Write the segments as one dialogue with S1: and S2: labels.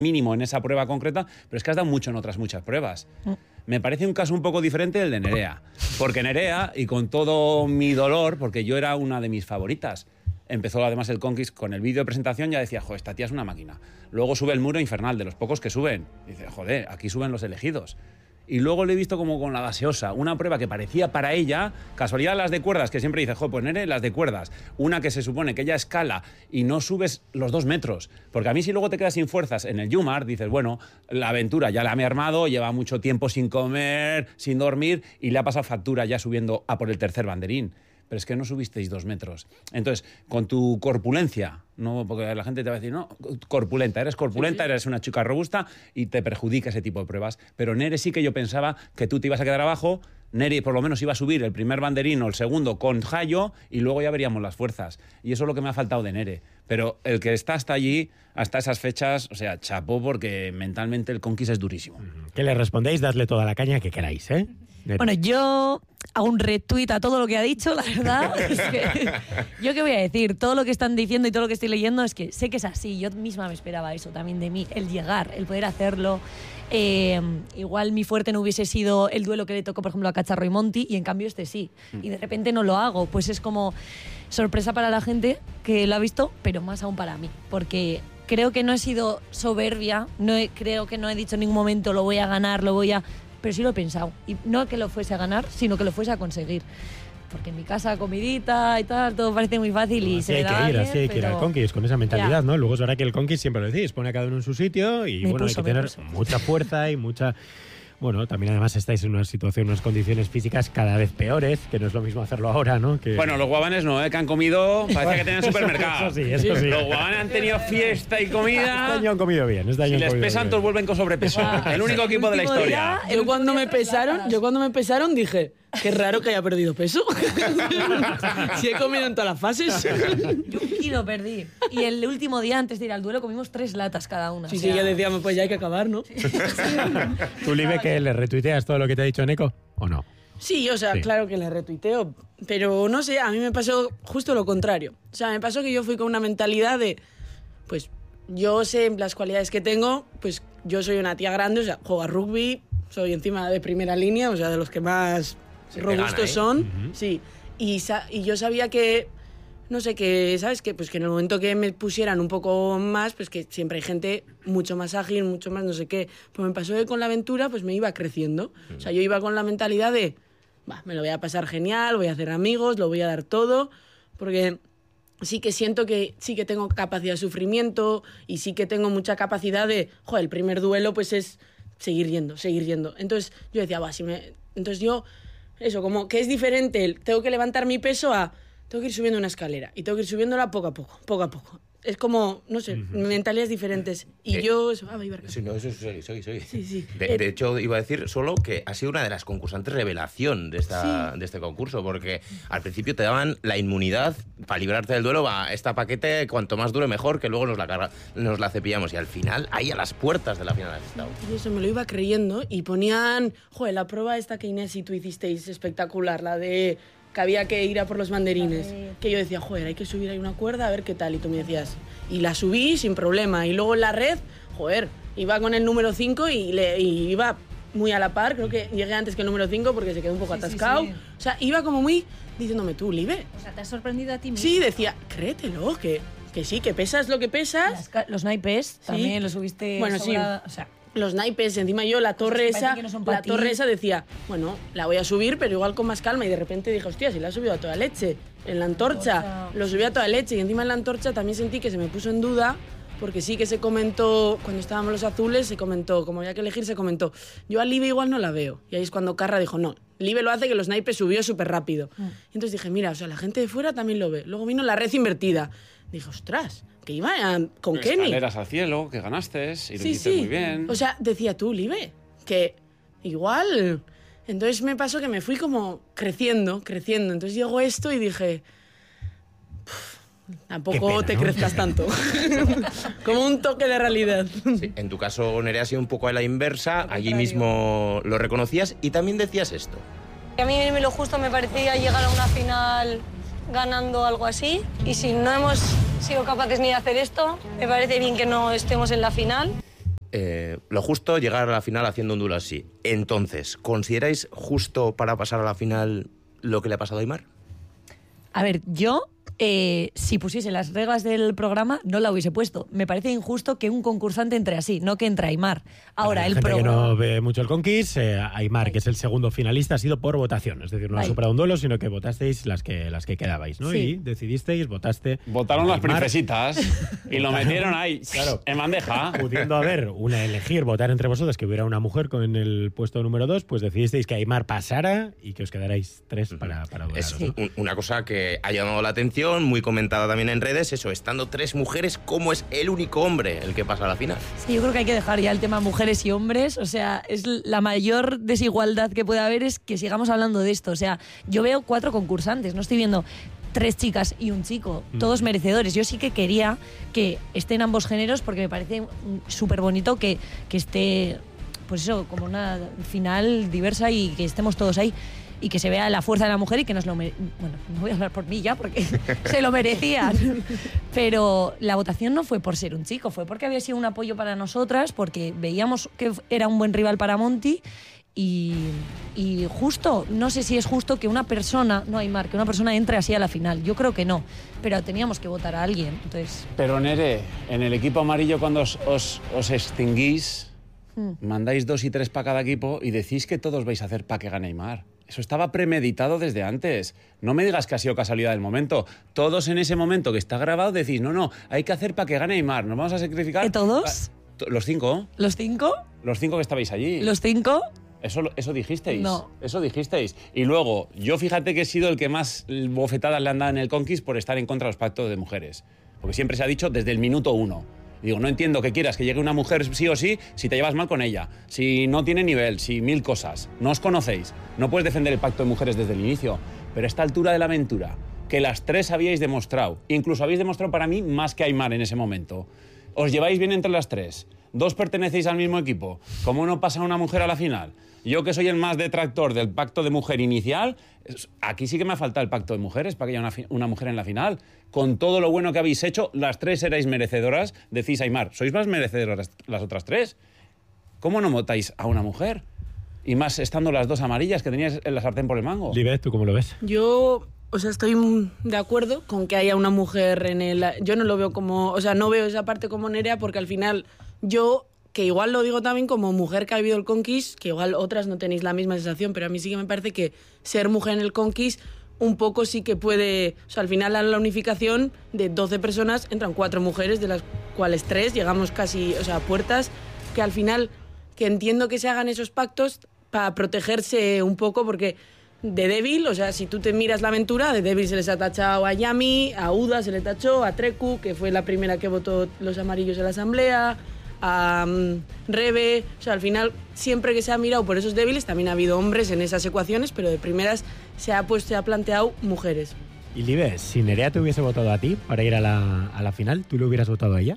S1: mínimo en esa prueba concreta, pero es que has dado mucho en otras muchas pruebas. Me parece un caso un poco diferente del de Nerea, porque Nerea, y con todo mi dolor, porque yo era una de mis favoritas, empezó además el Conquist con el vídeo de presentación, ya decía, joder, esta tía es una máquina. Luego sube el Muro Infernal, de los pocos que suben. Dice, joder, aquí suben los elegidos. Y luego le he visto como con la gaseosa, una prueba que parecía para ella, casualidad las de cuerdas, que siempre dice, joder, pues Nere, las de cuerdas. Una que se supone que ella escala y no subes los 2 metros. Porque a mí si luego te quedas sin fuerzas en el Yumar, dices, bueno, la aventura ya la me he armado, lleva mucho tiempo sin comer, sin dormir, y le ha pasado factura ya subiendo a por el 3er banderín. Pero es que no subisteis 2 metros. Entonces, con tu corpulencia, no, porque la gente te va a decir, no, corpulenta, eres corpulenta, sí, sí, eres una chica robusta y te perjudica ese tipo de pruebas. Pero Nere sí que yo pensaba que tú te ibas a quedar abajo, Nere por lo menos iba a subir el primer banderín o el segundo con Hayo y luego ya veríamos las fuerzas. Y eso es lo que me ha faltado de Nere. Pero el que está hasta allí, hasta esas fechas, o sea, chapó, porque mentalmente el Conquist es durísimo.
S2: ¿Qué le respondéis? Dadle toda la caña que queráis, ¿eh?
S3: Bueno, yo hago un retweet a todo lo que ha dicho, la verdad. Es que, ¿yo qué voy a decir? Todo lo que están diciendo y todo lo que estoy leyendo es que sé que es así. Yo misma me esperaba eso también de mí, el llegar, el poder hacerlo. Igual mi fuerte no hubiese sido el duelo que le tocó, por ejemplo, a Cacharro y Monty, y en cambio este sí. Y de repente no lo hago. Pues es como sorpresa para la gente que lo ha visto, pero más aún para mí. Porque creo que no he sido soberbia, creo que no he dicho en ningún momento lo voy a ganar, pero sí lo he pensado. Y no que lo fuese a ganar, sino que lo fuese a conseguir. Porque en mi casa, comidita y tal, todo parece muy fácil y se me da bien.
S2: Así hay que ir al Conquist con esa mentalidad, ya, ¿no? Luego es verdad que el Conquist, siempre lo decís, pone a cada uno en su sitio y bueno, hay que tener mucha fuerza y mucha... Bueno, también además estáis en una situación, unas condiciones físicas cada vez peores, que no es lo mismo hacerlo ahora, ¿no? Que...
S1: Bueno, los guabanes no, que han comido, parece que tienen supermercado.
S2: Eso sí.
S1: Los guabanes han tenido fiesta y comida.
S2: Este año han comido bien.
S1: Si les pesan, todos vuelven con sobrepeso. El único equipo de la historia.
S4: Yo cuando me pesaron dije, qué raro que haya perdido peso. Si he comido en todas las fases.
S3: Yo 1 kilo perdí. Y el último día, antes de ir al duelo, comimos 3 latas cada una.
S4: Sí, sí, ya decíamos, pues ya hay que acabar, ¿no? Sí.
S2: ¿Tú, Libe, que le retuiteas todo lo que te ha dicho Neko o no?
S4: Sí, o sea, sí, claro que le retuiteo, pero no sé, a mí me pasó justo lo contrario. O sea, me pasó que yo fui con una mentalidad de, pues, yo sé las cualidades que tengo, pues yo soy una tía grande, o sea, juego a rugby, soy encima de primera línea, o sea, de los que más robustos son, sí. Y yo sabía que, no sé, que, ¿sabes? Que, pues que en el momento que me pusieran un poco más, pues que siempre hay gente mucho más ágil, mucho más no sé qué. Pues me pasó que con la aventura pues me iba creciendo. O sea, yo iba con la mentalidad de, me lo voy a pasar genial, voy a hacer amigos, lo voy a dar todo, porque sí que siento que sí que tengo capacidad de sufrimiento y sí que tengo mucha capacidad de, el primer duelo pues es seguir yendo. Entonces yo decía, entonces yo, eso, como que es diferente, tengo que levantar mi peso a... Tengo que ir subiendo una escalera y tengo que ir subiéndola poco a poco. Es como, no sé, mentalidades diferentes. Y yo... Sí,
S5: no, eso soy.
S4: Sí.
S5: De hecho, iba a decir solo que ha sido una de las concursantes revelación de este concurso, porque al principio te daban la inmunidad para librarte del duelo. Esta paquete, cuanto más dure mejor, que luego nos la cepillamos. Y al final, ahí a las puertas de la final has estado.
S4: Y eso me lo iba creyendo y ponían... la prueba esta que Inés y tú hicisteis espectacular, la de... que había que ir a por los banderines, que yo decía, hay que subir ahí una cuerda a ver qué tal, y tú me decías, y la subí sin problema, y luego en la red, iba con el número 5 y iba muy a la par, creo que llegué antes que el número 5 porque se quedó un poco atascado, sí. O sea, iba como muy diciéndome, tú, Libe.
S3: O sea, ¿te has sorprendido a ti mismo?
S4: Sí, decía, créetelo, que sí, que pesas lo que pesas.
S3: Los naipes también los subiste.
S4: Bueno,
S3: sobrada,
S4: sí.
S3: O sea,
S4: los naipes, encima yo la torre esa decía, la voy a subir, pero igual con más calma, y de repente dije, hostia, si la he subido a toda leche, en la antorcha, lo subí a toda leche, y encima en la antorcha también sentí que se me puso en duda, porque sí que se comentó, cuando estábamos los azules, se comentó, como había que elegir, se comentó, yo a Libe igual no la veo, y ahí es cuando Carra dijo, no, Libe lo hace, que los naipes subió súper rápido. Y entonces dije, mira, o sea, la gente de fuera también lo ve. Luego vino la red invertida. Dije, ostras, que iba con Kenny.
S1: Escaleras al cielo, que ganaste y lo hiciste muy bien.
S4: O sea, decía tú, Libe, que igual... Entonces me pasó que me fui como creciendo. Entonces llegó esto y dije, tampoco te crezcas tanto. Como un toque de realidad.
S5: Sí, en tu caso, Nerea, ha sido un poco a la inversa. Allí mismo lo reconocías y también decías esto.
S6: A mí lo justo me parecía llegar a una final ganando algo así, y si no hemos sido capaces ni de hacer esto, me parece bien que no estemos en la final.
S5: lo justo llegar a la final haciendo un duelo así. Entonces, ¿consideráis justo para pasar a la final lo que le ha pasado a Aimar?
S3: A ver, yo, si pusiese las reglas del programa, no la hubiese puesto. Me parece injusto que un concursante entre así, no que entre Aimar. Ahora, el
S2: gente
S3: programa...
S2: que no ve mucho el Conquist, Aimar, que es el segundo finalista, ha sido por votación. Es decir, no ha superado un duelo, sino que votasteis las que quedabais, ¿no?
S3: Sí.
S2: Y decidisteis,
S1: Votaron las
S2: Aimar,
S1: princesitas y lo metieron ahí,
S2: claro,
S1: en bandeja.
S2: pudiendo elegir, votar entre vosotros, que hubiera una mujer con el puesto número 2, pues decidisteis que Aimar pasara y que os quedarais 3 para duelaros.
S5: Es
S2: ¿no?
S5: una cosa que ha llamado la atención, muy comentada también en redes, eso, estando 3 mujeres, ¿cómo es el único hombre el que pasa a la final?
S3: Sí, yo creo que hay que dejar ya el tema mujeres y hombres. O sea, es la mayor desigualdad que puede haber es que sigamos hablando de esto. O sea, yo veo 4 concursantes, no estoy viendo 3 chicas y un chico, todos merecedores. Yo sí que quería que estén ambos géneros porque me parece súper bonito que esté, pues eso, como una final diversa y que estemos todos ahí. Y que se vea la fuerza de la mujer y que nos lo bueno, no voy a hablar por mí ya porque se lo merecían. Pero la votación no fue por ser un chico, fue porque había sido un apoyo para nosotras, porque veíamos que era un buen rival para Monty y justo, no sé si es justo que una persona, no Aimar, que una persona entre así a la final. Yo creo que no, pero teníamos que votar a alguien, entonces...
S1: Pero Nere, en el equipo amarillo cuando os extinguís, mandáis 2 y 3 para cada equipo y decís que todos vais a hacer para que gane Aimar. Eso estaba premeditado desde antes. No me digas que ha sido casualidad del momento. Todos en ese momento que está grabado decís, no, hay que hacer para que gane Aimar. Nos vamos a sacrificar.
S3: ¿Que todos?
S1: Los 5.
S3: ¿Los 5?
S1: Los 5 que estabais allí.
S3: ¿Los 5?
S1: Eso dijisteis.
S3: No.
S1: Eso dijisteis. Y luego, yo fíjate que he sido el que más bofetadas le han dado en el Conquist por estar en contra de los pactos de mujeres. Porque siempre se ha dicho desde el minuto 1. Digo, no entiendo que quieras que llegue una mujer sí o sí si te llevas mal con ella, si no tiene nivel, si 1000 cosas. No os conocéis. No puedes defender el pacto de mujeres desde el inicio. Pero a esta altura de la aventura, que las 3 habíais demostrado, incluso habéis demostrado para mí más que Aimar en ese momento. Os lleváis bien entre las 3. 2 pertenecéis al mismo equipo. ¿Cómo no pasa una mujer a la final? Yo que soy el más detractor del pacto de mujer inicial, aquí sí que me ha faltado el pacto de mujeres para que haya una mujer en la final. Con todo lo bueno que habéis hecho, las 3 erais merecedoras, decís Aimar, ¿sois más merecedoras las otras 3? ¿Cómo no votáis a una mujer? Y más estando las 2 amarillas que teníais en la sartén por el mango.
S2: Libet, ¿tú cómo lo ves?
S4: Yo, o sea, estoy de acuerdo con que haya una mujer en el... Yo no lo veo como... O sea, no veo esa parte como Nerea porque al final yo... que igual lo digo también como mujer que ha vivido el Conquist, que igual otras no tenéis la misma sensación, pero a mí sí que me parece que ser mujer en el Conquist un poco sí que puede... O sea, al final a la unificación de 12 personas entran 4 mujeres, de las cuales 3 llegamos casi, o sea, a puertas, que al final, que entiendo que se hagan esos pactos para protegerse un poco, porque de débil, o sea, si tú te miras la aventura, de débil se les ha tachado a Yami, a Uda se le tachó, a Trecu, que fue la primera que votó los amarillos en la asamblea, a Rebe, o sea, al final siempre que se ha mirado por esos débiles también ha habido hombres en esas ecuaciones, pero de primeras se ha planteado mujeres.
S2: Y Libet, si Nerea te hubiese votado a ti para ir a la final, ¿tú le hubieras votado a ella?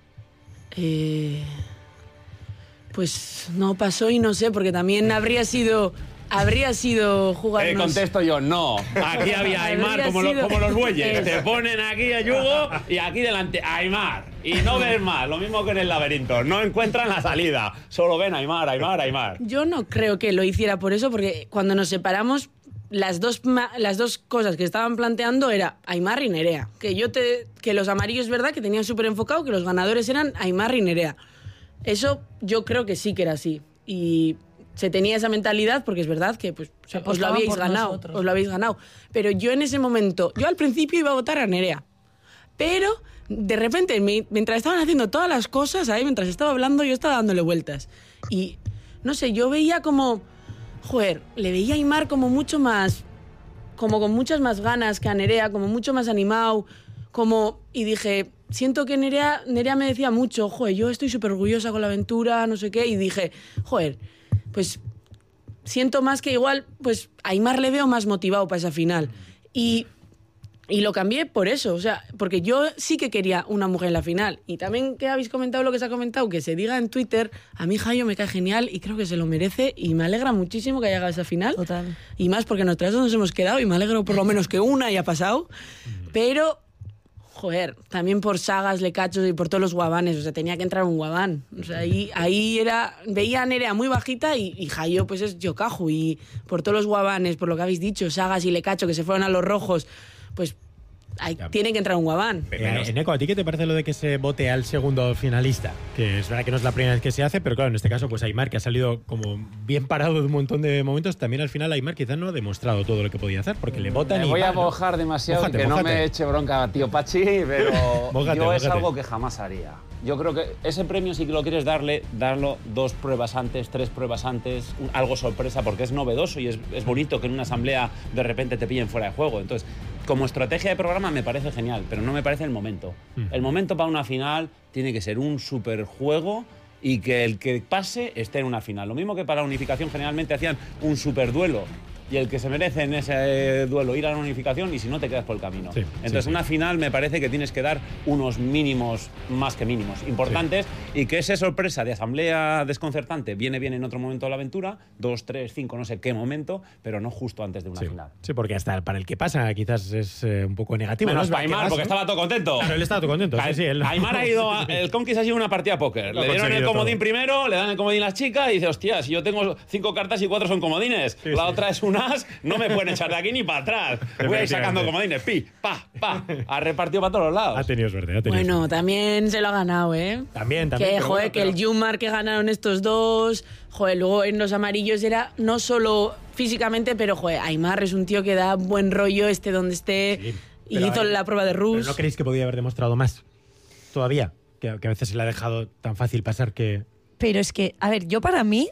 S4: Pues no pasó y no sé, porque también habría sido jugarnos...
S1: Contesto yo, no. Aquí había Aimar como los bueyes. Te ponen aquí a yugo y aquí delante Aimar. Y no ves más, lo mismo que en el laberinto. No encuentran la salida. Solo ven Aimar, Aimar, Aimar.
S4: Yo no creo que lo hiciera por eso, porque cuando nos separamos, las dos cosas que estaban planteando era Aimar y Nerea. Que los amarillos, es verdad, que tenían súper enfocado, que los ganadores eran Aimar y Nerea. Eso yo creo que sí que era así. Y se tenía esa mentalidad porque es verdad que pues, o sea, os lo habéis ganado. Pero yo en ese momento, yo al principio iba a votar a Nerea. Pero de repente, mientras estaban haciendo todas las cosas, ahí mientras estaba hablando, yo estaba dándole vueltas. Y no sé, yo veía como... Joder, le veía a Aimar como mucho más... Como con muchas más ganas que a Nerea, como mucho más animado. Y dije, siento que Nerea me decía mucho, joder, yo estoy súper orgullosa con la aventura, no sé qué. Y dije, joder, pues siento más que igual, pues a Aimar le veo más motivado para esa final. Y lo cambié por eso, o sea, porque yo sí que quería una mujer en la final. Y también que habéis comentado lo que se ha comentado, que se diga en Twitter, a mí Jayo me cae genial y creo que se lo merece y me alegra muchísimo que haya llegado a esa final.
S3: Total.
S4: Y más porque nosotras nos hemos quedado y me alegro por lo menos que una haya pasado. Pero, joder, también por Sagas, Lecachos y por todos los guabanes, o sea, tenía que entrar un guabán. O sea, ahí era, veía a Nerea muy bajita y Jayo pues es Yokaju, y por todos los guabanes, por lo que habéis dicho, Sagas y Lecacho que se fueron a los rojos, pues tiene que entrar un guabán.
S2: Eneco, ¿a ti qué te parece lo de que se vote al segundo finalista? Que es verdad que no es la primera vez que se hace, pero claro, en este caso, pues Aimar, que ha salido como bien parado de un montón de momentos, también al final Aimar quizás no ha demostrado todo lo que podía hacer, porque le votan y...
S1: Me voy a mojar demasiado, mójate, que no me eche bronca, tío Pachi, pero mójate. Es algo que jamás haría. Yo creo que ese premio, si lo quieres darlo 2 pruebas antes, 3 pruebas antes, algo sorpresa, porque es novedoso y es bonito que en una asamblea de repente te pillen fuera de juego. Entonces, como estrategia de programa me parece genial, pero no me parece el momento. El momento para una final tiene que ser un superjuego y que el que pase esté en una final. Lo mismo que para la unificación generalmente hacían un superduelo. Y el que se merece en ese duelo ir a la unificación, y si no te quedas por el camino. Entonces una final me parece que tienes que dar unos mínimos, más que mínimos, importantes, y que esa sorpresa de asamblea desconcertante viene bien en otro momento de la aventura, 2, 3, 5, no sé qué momento, pero no justo antes de una final.
S2: Sí, porque hasta para el que pasa quizás es un poco negativo.
S1: Menos para Aimar, porque estaba todo contento.
S2: Claro, él estaba todo contento.
S1: Aimar ha ido, el Conquist ha sido una partida póker. Le dieron el comodín primero, le dan el comodín a las chicas y dice, hostia, si yo tengo 5 cartas y 4 son comodines, la otra es un as, no me pueden echar de aquí ni para atrás. Voy a ir sacando comodines, pa. Ha repartido para todos los lados.
S2: Ha tenido suerte.
S4: Bueno, también se lo ha ganado, ¿eh? También. Que, joder, que el Yumar que ganaron estos dos, joder, luego en los amarillos era no solo físicamente, pero, joder, Aimar es un tío que da buen rollo donde esté, y hizo la prueba de Rus.
S2: ¿Pero no creéis que podía haber demostrado más todavía? Que a veces se le ha dejado tan fácil pasar que...
S3: Pero es que, a ver, yo para mí...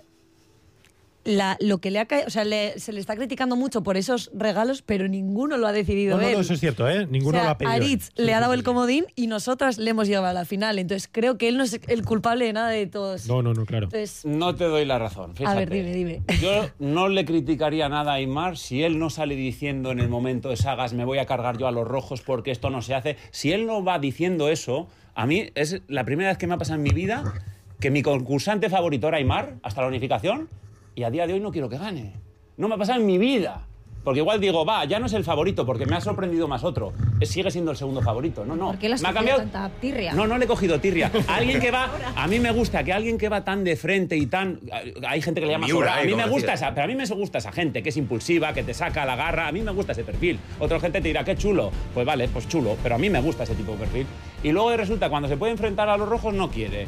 S3: lo que le ha caído, o sea, se le está criticando mucho por esos regalos, pero ninguno lo ha decidido él.
S2: No, eso es cierto, ¿eh? Ninguno lo ha pedido.
S3: Aritz le ha dado el comodín y nosotras le hemos llevado a la final. Entonces creo que él no es el culpable de nada de todos.
S2: No, claro.
S3: Entonces,
S1: no te doy la razón, fíjate.
S3: A ver, dime.
S1: Yo no le criticaría nada a Aimar si él no sale diciendo en el momento de Sagas, me voy a cargar yo a los rojos porque esto no se hace. Si él no va diciendo eso, a mí es la primera vez que me ha pasado en mi vida que mi concursante favorito era Aimar hasta la unificación. Y a día de hoy no quiero que gane. No me ha pasado en mi vida. Porque igual digo, ya no es el favorito, porque me ha sorprendido más otro. Sigue siendo el segundo favorito. No.
S3: ¿Por qué le has
S1: cogido
S3: tanta tirria?
S1: No le he cogido tirria. Alguien que va... A mí me gusta que alguien que va tan de frente y tan... Hay gente que le llama sobra. A mí me gusta esa... Pero a mí me gusta esa gente que es impulsiva, que te saca la garra. A mí me gusta ese perfil. Otra gente te dirá, qué chulo. Pues vale, pues chulo. Pero a mí me gusta ese tipo de perfil. Y luego resulta, cuando se puede enfrentar a los rojos, no quiere.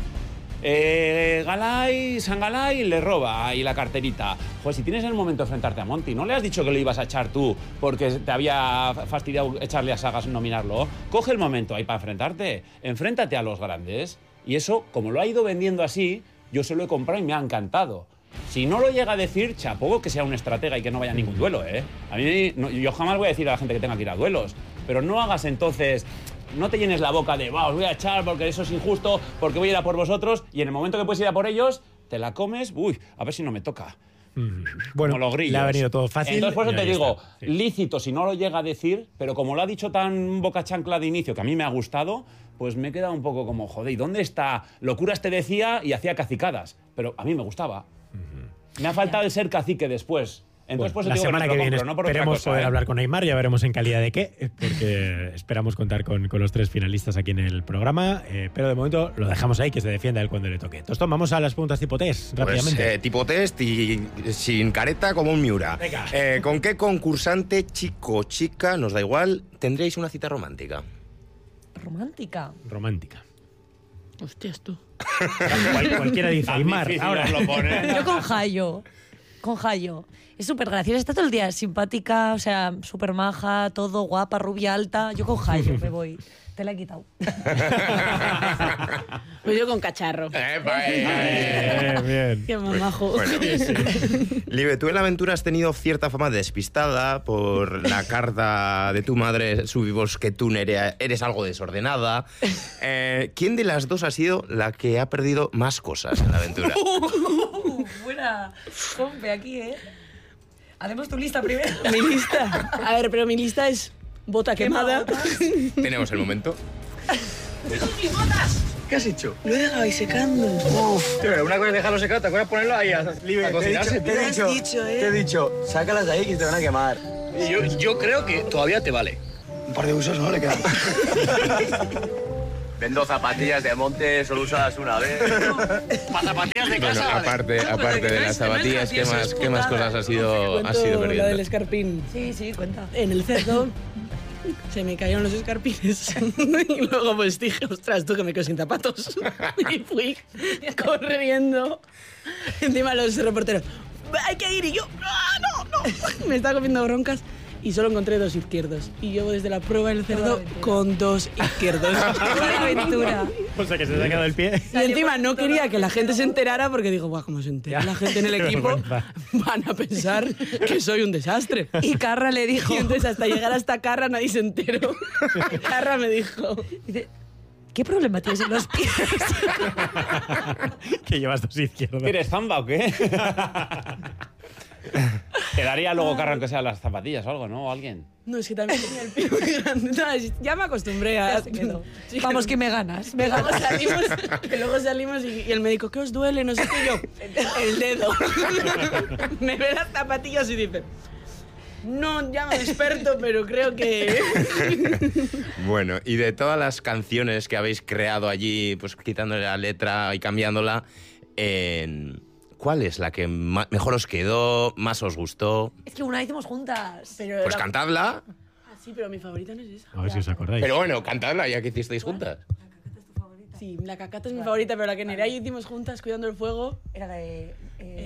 S1: Sangalai le roba ahí la carterita. Pues si tienes el momento de enfrentarte a Monty, ¿no le has dicho que lo ibas a echar tú porque te había fastidiado echarle a Sagas nominarlo? Coge el momento ahí para enfrentarte. Enfréntate a los grandes. Y eso, como lo ha ido vendiendo así, yo se lo he comprado y me ha encantado. Si no lo llega a decir, chapo, que sea un estratega y que no vaya a ningún duelo, ¿eh? A mí, yo jamás voy a decir a la gente que tenga que ir a duelos. Pero no hagas entonces... No te llenes la boca de, os voy a echar porque eso es injusto, porque voy a ir a por vosotros, y en el momento que puedes ir a por ellos, te la comes, a ver si no me toca.
S2: Bueno,
S1: como los grillos.
S2: Le ha venido todo fácil.
S1: Entonces, por eso te digo,
S2: sí.
S1: Lícito si no lo llega a decir, pero como lo ha dicho tan boca chancla de inicio, que a mí me ha gustado, pues me he quedado un poco como, joder, ¿y dónde está? Locuras te decía y hacía cacicadas, pero a mí me gustaba. Me ha faltado el ser cacique después. Entonces, pues
S2: la semana que viene esperemos poder hablar con Aimar, ya veremos en calidad de qué, porque esperamos contar con los 3 finalistas aquí en el programa, pero de momento lo dejamos ahí, que se defienda él cuando le toque. Entonces, vamos a las preguntas tipo test, rápidamente.
S5: Pues, tipo test y sin careta como un Miura. ¿Con qué concursante, chico o chica, nos da igual, tendréis una cita romántica?
S3: ¿Romántica?
S2: Romántica.
S4: Hostias, tú.
S2: Cualquiera dice Aimar.
S1: Ahora lo pone.
S3: Yo con Jayo. Es súper graciosa, está todo el día simpática, o sea, súper maja, todo guapa, rubia, alta. Yo con Jayo me voy. Te la he quitado.
S4: Pues yo con Cacharro.
S2: Bien.
S4: Qué mamajo.
S5: Bueno, Libe, tú en la aventura has tenido cierta fama de despistada por la carta de tu madre. Subimos que tú, Nerea, eres algo desordenada. ¿Quién de las dos ha sido la que ha perdido más cosas en la aventura?
S3: Buena. Compe aquí, ¿eh? Hacemos tu lista primero.
S4: Mi lista. A ver, pero mi lista es bota quemada.
S5: Tenemos el momento.
S7: ¿Qué has hecho?
S4: Lo he dejado ahí secando.
S7: Tío, una cosa es dejarlo secado, te acuerdas ponerlo ahí a cocinarse.
S4: Te he dicho,
S7: sácalas de ahí que te van a quemar. Yo creo que todavía te vale. Un par de usos, ¿no? Le quedan.
S8: Vendo zapatillas de monte, solo usadas una vez. Para zapatillas de casa.
S5: Bueno, aparte de las zapatillas, ¿qué más cosas has ido perdiendo?
S4: La del escarpín.
S3: Sí, cuenta.
S4: En el cerdo se me cayeron los escarpines. Y luego pues dije, ostras, tú que me quedo sin zapatos. Y fui corriendo. Encima los reporteros, hay que ir. Y yo, no. Me estaba comiendo broncas. Y solo encontré 2 izquierdos. Y yo desde la prueba del cerdo con 2 izquierdos.
S3: ¡Qué aventura!
S2: O sea, que se te ha quedado el pie.
S4: Y encima no quería que la gente se enterara porque digo, guau, como se entera la gente en el equipo, van a pensar que soy un desastre.
S3: Y Carra le dijo...
S4: Y entonces hasta llegar hasta Carra nadie se enteró. Carra me dijo...
S3: Dice, ¿qué problema tienes en los pies?
S2: Que llevas 2 izquierdos.
S1: ¿Eres zamba o qué? Te daría luego Carra aunque sea las zapatillas o algo, ¿no? ¿O alguien?
S4: No, es que también tenía el pie muy grande. No, ya me acostumbré a...
S3: Sí, vamos, que me ganas.
S4: Luego salimos y el médico, ¿qué os duele? No sé qué. Yo, el dedo. Me ve las zapatillas y dice... No, ya me experto, pero creo que...
S5: Bueno, y de todas las canciones que habéis creado allí, pues quitándole la letra y cambiándola, ¿cuál es la que mejor os quedó, más os gustó?
S3: Es que una hicimos juntas.
S4: Pero
S5: Pues cantadla.
S4: Sí, pero mi favorita no es esa.
S2: A ver si os acordáis.
S5: Pero bueno, cantadla ya que hicisteis juntas.
S4: Sí, la cacata es mi favorita, pero la que Nerea y yo hicimos juntas cuidando el fuego...
S3: Era de...